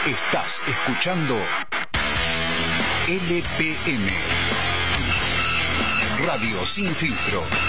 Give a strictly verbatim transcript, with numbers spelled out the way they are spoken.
Estás escuchando L P M, Radio Sin Filtro.